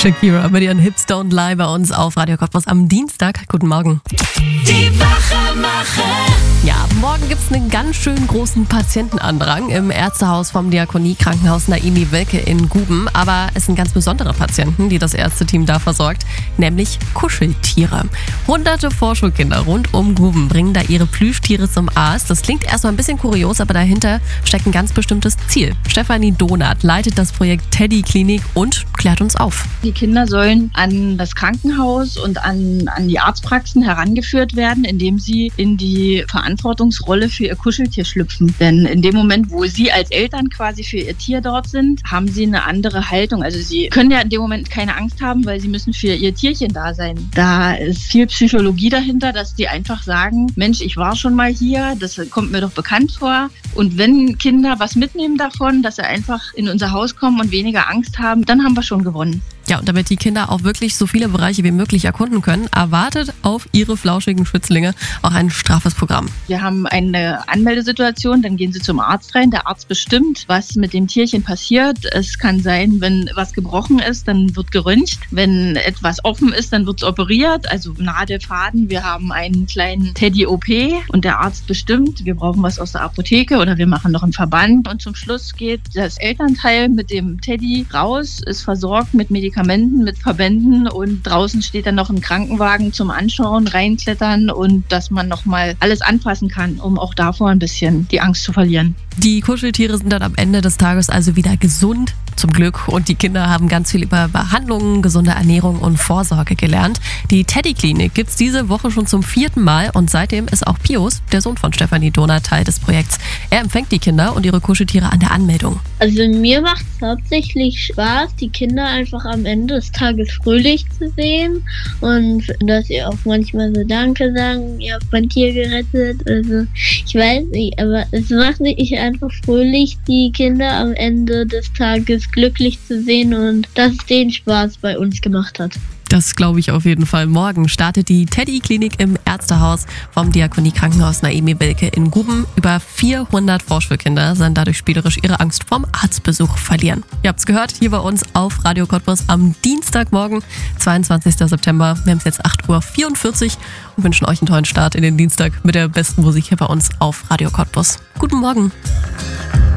Shakira mit ihren Hips Don't Lie bei uns auf Radio Cottbus am Dienstag. Guten Morgen. Die Wachemacher. Ja, morgen gibt es einen ganz schön großen Patientenandrang im Ärztehaus vom Diakonie-Krankenhaus Naimi Wilke in Guben. Aber es sind ganz besondere Patienten, die das Ärzteteam da versorgt, nämlich Kuscheltiere. Hunderte Vorschulkinder rund um Guben bringen da ihre Plüschtiere zum Arzt. Das klingt erstmal ein bisschen kurios, aber dahinter steckt ein ganz bestimmtes Ziel. Stefanie Donath leitet das Projekt Teddy Klinik und klärt uns auf. Die Kinder sollen an das Krankenhaus und an die Arztpraxen herangeführt werden, indem sie in die Verantwortungsrolle für ihr Kuscheltier schlüpfen. Denn in dem Moment, wo sie als Eltern quasi für ihr Tier dort sind, haben sie eine andere Haltung. Also sie können ja in dem Moment keine Angst haben, weil sie müssen für ihr Tierchen da sein. Da ist viel Psychologie dahinter, dass die einfach sagen, Mensch, ich war schon mal hier, das kommt mir doch bekannt vor. Und wenn Kinder was mitnehmen davon, dass sie einfach in unser Haus kommen und weniger Angst haben, dann haben wir schon gewonnen. Ja, und damit die Kinder auch wirklich so viele Bereiche wie möglich erkunden können, erwartet auf ihre flauschigen Schützlinge auch ein straffes Programm. Wir haben eine Anmeldesituation, dann gehen sie zum Arzt rein. Der Arzt bestimmt, was mit dem Tierchen passiert. Es kann sein, wenn was gebrochen ist, dann wird geröntgt. Wenn etwas offen ist, dann wird es operiert, also Nadel, Faden. Wir haben einen kleinen Teddy-OP und der Arzt bestimmt, wir brauchen was aus der Apotheke oder wir machen noch einen Verband. Und zum Schluss geht das Elternteil mit dem Teddy raus, ist versorgt mit Medikamenten, mit Verbänden und draußen steht dann noch ein Krankenwagen zum Anschauen, reinklettern und dass man nochmal alles anfassen kann, um auch davor ein bisschen die Angst zu verlieren. Die Kuscheltiere sind dann am Ende des Tages also wieder gesund, zum Glück. Und die Kinder haben ganz viel über Behandlungen, gesunde Ernährung und Vorsorge gelernt. Die Teddy-Klinik gibt es diese Woche schon zum 4. Mal und seitdem ist auch Pius, der Sohn von Stefanie Donath, Teil des Projekts. Er empfängt die Kinder und ihre Kuscheltiere an der Anmeldung. Also mir macht es hauptsächlich Spaß, die Kinder einfach am Ende des Tages fröhlich zu sehen und dass sie auch manchmal so Danke sagen, ihr habt mein Tier gerettet. Also ich weiß nicht, aber es macht mich einfach fröhlich, die Kinder am Ende des Tages glücklich zu sehen und dass es denen Spaß bei uns gemacht hat. Das glaube ich auf jeden Fall. Morgen startet die Teddy-Klinik im Ärztehaus vom Diakonie-Krankenhaus Naimi Wilke in Guben. Über 400 Vorschulkinder sollen dadurch spielerisch ihre Angst vorm Arztbesuch verlieren. Ihr habt es gehört, hier bei uns auf Radio Cottbus am Dienstagmorgen, 22. September. Wir haben es jetzt 8:44 Uhr und wünschen euch einen tollen Start in den Dienstag mit der besten Musik hier bei uns auf Radio Cottbus. Guten Morgen.